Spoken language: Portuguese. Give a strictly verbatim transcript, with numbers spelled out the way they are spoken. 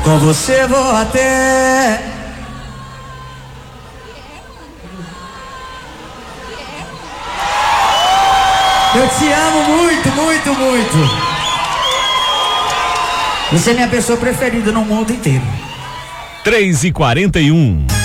Com você vou até. Eu te amo muito, muito, muito. Você é minha pessoa preferida no mundo inteiro. três e quarenta e um.